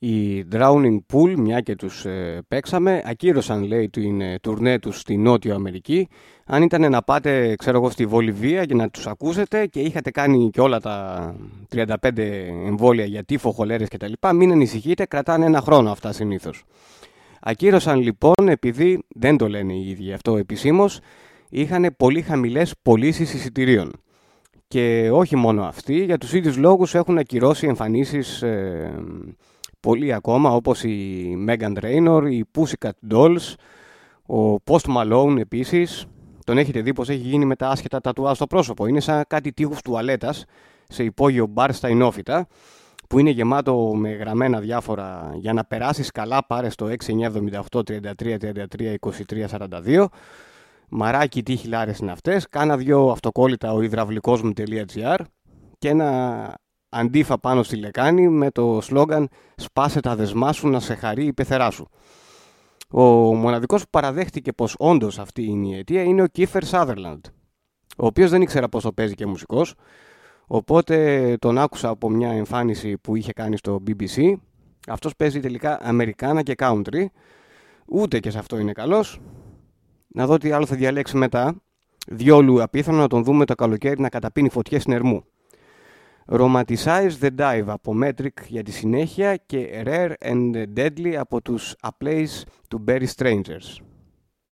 Οι Drowning Pool, μια και τους παίξαμε, ακύρωσαν, λέει, την τουρνέ τους στη Νότιο Αμερική. Αν ήταν να πάτε, ξέρω εγώ, στη Βολιβία και να τους ακούσετε και είχατε κάνει και όλα τα 35 εμβόλια για τύφο, χολέρες κτλ., μην ανησυχείτε, κρατάνε ένα χρόνο αυτά συνήθως. Ακύρωσαν λοιπόν επειδή, δεν το λένε οι ίδιοι αυτό επισήμως, είχαν πολύ χαμηλές πωλήσεις εισιτηρίων. Και όχι μόνο αυτοί, για τους ίδιους λόγους έχουν ακυρώσει εμφανίσεις πολλοί ακόμα, όπως η Meghan Trainor, η Pussycat Dolls, ο Post Malone επίσης. Τον έχετε δει πως έχει γίνει με τα άσχετα τατουάζ στο πρόσωπο. Είναι σαν κάτι τείχους τουαλέτας σε υπόγειο μπαρ στα Ινόφυτα, που είναι γεμάτο με γραμμένα διάφορα. Για να περάσεις καλά, πάρε στο 6978 33 33 23 42. Μαράκι, τι χιλιάρες είναι αυτές. Κάνα δυο αυτοκόλλητα ο υδραυλικόσμου.gr και ένα αντίφα πάνω στη λεκάνη με το σλόγγαν «Σπάσε τα δεσμά σου να σε χαρεί η πεθερά σου». Ο μοναδικός που παραδέχτηκε πως όντως αυτή είναι η αιτία είναι ο Kiefer Sutherland, ο οποίος δεν ήξερα πως το παίζει και μουσικός, οπότε τον άκουσα από μια εμφάνιση που είχε κάνει στο BBC. Αυτός παίζει τελικά Αμερικάνα και country, ούτε και σε αυτό είναι καλός. Να δω τι άλλο θα διαλέξει μετά. Διόλου απίθανο να τον δούμε το καλοκαίρι να καταπίνει φωτιές συνερμού. Romanticize the Dive από Metric για τη συνέχεια και Rare and Deadly από τους A Place to Bury Strangers.